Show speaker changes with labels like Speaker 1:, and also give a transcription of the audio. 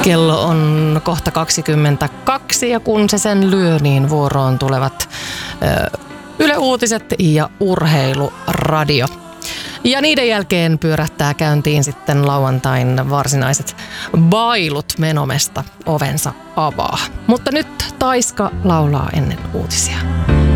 Speaker 1: Kello on kohta 22 ja kun se sen lyö, niin vuoroon tulevat Yle Uutiset ja Urheiluradio. Ja niiden jälkeen pyörähtää käyntiin sitten lauantain varsinaiset bailut Menomesta ovensa avaa. Mutta nyt Taiska laulaa ennen uutisia.